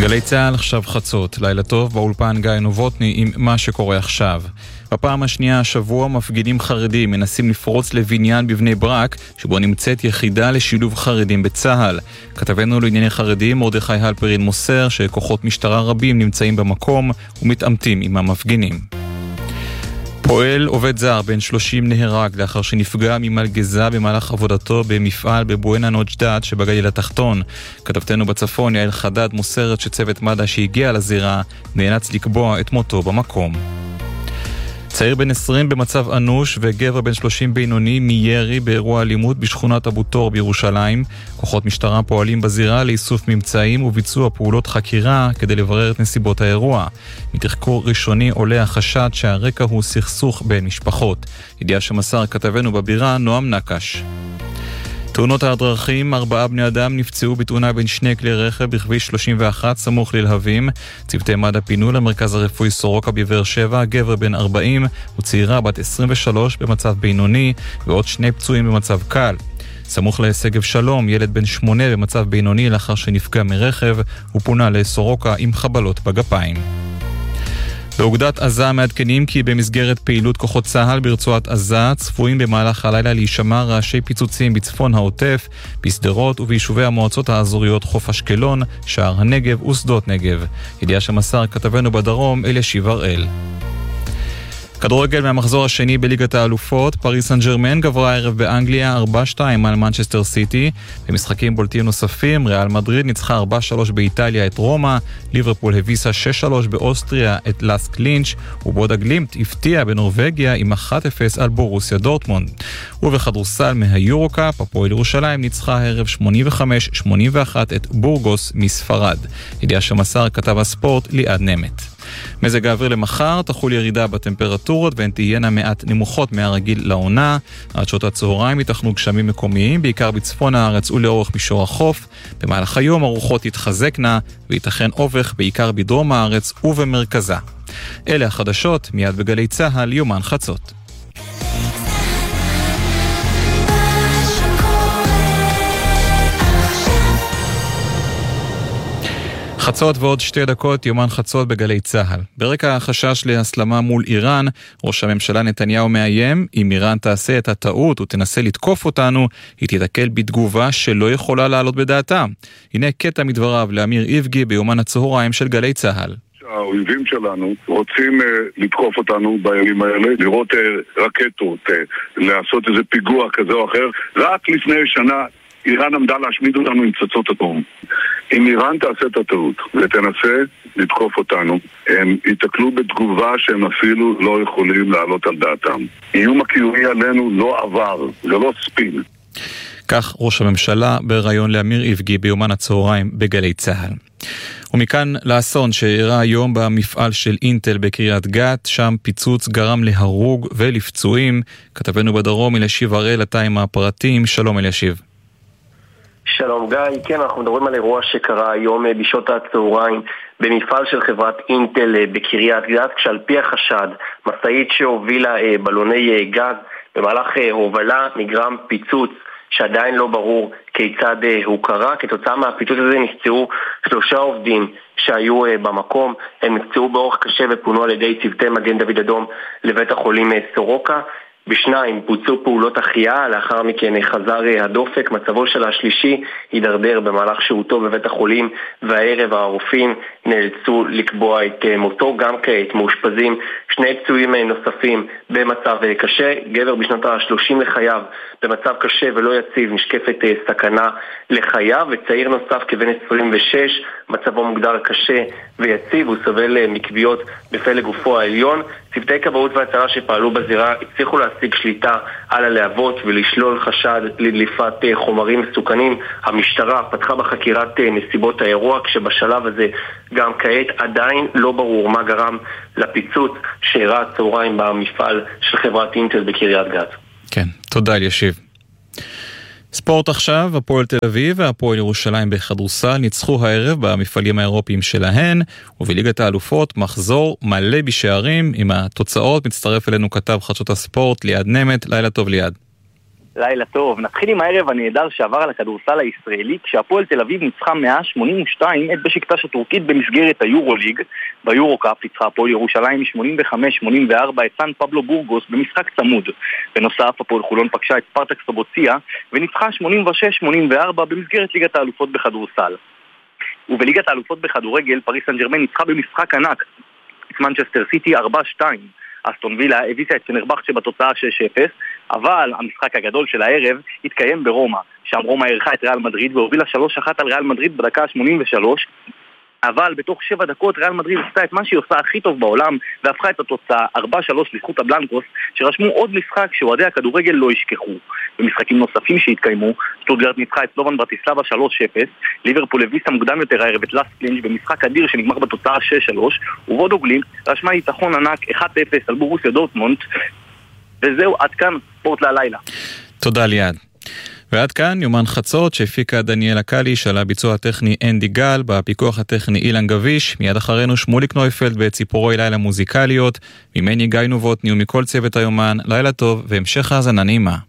גלי צהל עכשיו חצות, לילה טוב באולפן גיא נובוטני עם מה שקורה עכשיו. בפעם השנייה השבוע מפגינים חרדים מנסים לפרוץ לבניין בבני ברק שבו נמצאת יחידה לשילוב חרדים בצהל. כתבנו לענייני חרדים מרדכי הלפרין מוסר שכוחות משטרה רבים נמצאים במקום ומתעמתים עם המפגינים. פועל עובד זר בן 30 נהרג לאחר שנפגע ממלגזה במהלך עבודתו במפעל בבואנה נוג'דאט שבגליל התחתון. כתבתנו בצפון יעל חדד מוסרת שצוות מד"א שהגיע לזירה נאלץ לקבוע את מותו במקום. צעיר בן 20 במצב אנוש וגבר בן 30 בינוני מירי באירוע אלימות בשכונת אבו תור בירושלים. כוחות משטרה פועלים בזירה לאיסוף ממצאים וביצוע פעולות חקירה כדי לברר את נסיבות האירוע. מתחקור ראשוני עולה החשד שהרקע הוא סכסוך בין משפחות. ידיעה שמסר כתבנו בבירה נועם נקש. תאונות הדרכים, 4 בני אדם נפצעו בתאונה בין שני כלי רכב בכביש 31 סמוך ללהבים. צוותי מד"א פינו למרכז הרפואי סורוקה בבאר שבע, גבר בן 40 וצעירה בת 23 במצב בינוני ועוד 2 פצועים במצב קל. סמוך לשגב שלום, ילד בן 8 במצב בינוני לאחר שנפגע מרכב ופונה לסורוקה עם חבלות בגפיים. באוגדת עזה מעדכנים כי במסגרת פעילות כוחות צה"ל ברצועת עזה צפויים במהלך הלילה להישמע רעשי פיצוצים בצפון העוטף, בסדרות וביישובי המועצות האזוריות חוף אשקלון, שער הנגב ושדות נגב. ידיעה שמסר כתבנו בדרום אלישיב הראל. כדורגל מהמחזור השני בליגת האלופות, פריס סן ז'רמן גברה הערב באנגליה 4-2 על מנצ'סטר סיטי. במשחקים בולטים נוספים, ריאל מדריד ניצחה 4-3 באיטליה את רומא, ליברפול הביסה 6-3 באוסטריה את לסק לינץ' ובודה גלימט הפתיע בנורווגיה עם 1-0 על בורוסיה דורטמונד. ובכדורסל מהיורוקאפ, הפועל ירושלים ניצחה הערב 85-81 את בורגוס מספרד. ידיעה שמסר כתב הספורט ליעד נמת. מזג האוויר למחר, תחול ירידה בטמפרטורות והן תהיינה מעט נמוכות מהרגיל לעונה. עד שעות הצהריים ייתכנו גשמים מקומיים, בעיקר בצפון הארץ ולאורך מישור החוף. במהלך היום הרוחות יתחזקנה וייתכן אובך בעיקר בדרום הארץ ובמרכזה. אלה החדשות, מיד בגלי צהל, יומן חצות. חצות ועוד 2 דקות, יומן חצות בגלי צהל. ברקע החשש להסלמה מול איראן, ראש הממשלה נתניהו מאיים, אם איראן תעשה את הטעות ותנסה לתקוף אותנו, היא תתקל בתגובה שלא יכולה לעלות בדעתה. הנה קטע מדבריו לאמיר איבגי ביומן הצהריים של גלי צהל. האויבים שלנו רוצים לתקוף אותנו בימים האלה, לראות רקטות, לעשות איזה פיגוע כזה או אחר. רק לפני שנה איראן עמדה להשמיד אותנו עם פצצות אטום. אם איראן תעשה את הטעות ותנסה לתקוף אותנו, הם ייתקלו בתגובה שהם אפילו לא יכולים לעלות על דעתם. איום הקיומי עלינו לא עבר, זה לא ספין. כך ראש הממשלה בראיון לאמיר איבגי ביומן הצהריים בגלי צהל. ומכאן לאסון שאירע היום במפעל של אינטל בקריית גת, שם פיצוץ גרם להרוג ולפצועים. כתבנו בדרום אלישיב הראל, אתה עם הפרטים. שלום אלישיב. שלום גיא, כן, אנחנו מדברים על אירוע שקרה היום בשעות הצהריים במפעל של חברת אינטל בקריית גת, כשעל פי החשד משאית שהובילה בלוני גז במהלך הובלה נגרם פיצוץ שעדיין לא ברור כיצד הוא קרה. כתוצאה מהפיצוץ הזה נפצעו 3 עובדים שהיו במקום, הם נפצעו באורח קשה ופונו על ידי צוותי מגן דוד אדום לבית החולים סורוקה. ב2 בוצעו פעולות החייאה, לאחר מכן חזר הדופק, מצבו של השלישי הידרדר במהלך שהותו בבית החולים, והערב הרופאים נאלצו לקבוע את מותו. גם כעת מאושפזים 2 פצועים נוספים במצב קשה, גבר בשנות ה-30 לחייו במצב קשה ולא יציב, נשקפת סכנה לחייו, וצעיר נוסף כבן 26, מצבו מוגדר קשה ויציב, הוא סובל מכוויות בפלג גופו העליון. צוותי כבאות והצלה שפעלו בזירה הצליחו להשיג שליטה על הלהבות ולשלול חשד לדליפת חומרים מסוכנים. המשטרה פתחה בחקירת נסיבות האירוע, כשבשלב הזה גם כעת עדיין לא ברור מה גרם לפיצוץ שאירע הצהריים במפעל של חברת אינטל בקריית גת. כן, תודה אלישיב. ספורט עכשיו, הפועל תל אביב והפועל ירושלים בכדורסל ניצחו הערב במפעלים האירופיים שלהן, ובליגת האלופות מחזור מלא בשערים. עם התוצאות מצטרף אלינו כתב חדשות הספורט ליעד נמת. לילה טוב ליעד. לילה טוב. נתחיל עם הערב הנהדר שעבר על הכדורסל הישראלי, כשהפועל תל אביב ניצחה 182 את בשיקטש הטורקית במסגרת היורוליג. ביורוקאפ ניצחה הפועל ירושלים 85-84 את סן פבלו בורגוס במשחק צמוד. בנוסף, הפועל חולון פגשה את ספרטק סבוציה וניצחה 86-84 במסגרת ליגת האלופות בכדורסל. ובליגת האלופות בכדורגל, פריס סן ז'רמן ניצחה במשחק ענק את מנצ'סטר סיטי 4-2. אסטון וילה הביסה את פנרבחצ'ה בתוצאה 6-0, אבל המשחק הגדול של הערב התקיים ברומא, שם רומא ערכה את ריאל מדריד והובילה 3-1 על ריאל מדריד בדקה ה-83, אבל בתוך 7 דקות ריאל מדריד עשתה את מה שהיא עושה הכי טוב בעולם והפכה את התוצאה 4-3 לזכות הבלנקוס, שרשמו עוד משחק שאוהדי הכדורגל לא ישכחו. במשחקים נוספים שהתקיימו, שטוטגרט ניצחה את סלובן ברטיסלבה 3-0, ליברפול הביסה מוקדם יותר הערב את לאסט לינץ' במשחק אדיר שנגמר בתוצאה 6-3, ובודו גלימט רשמה ניצחון ענק 1-0 על בורוסיה דורטמונד. וזהו, עד כאן ספורט ללילה. תודה ליעד. ועד כאן יומן חצות שהפיקה דניאלה קליש, על הביצוע הטכני אנדי גל, בפיקוח הטכני אילן גביש, מיד אחרינו שמוליק נויפלד בציפורי לילה מוזיקליות, ממני גיא נובוטני ומכל צוות היומן, לילה טוב והמשך האזנה נעימה.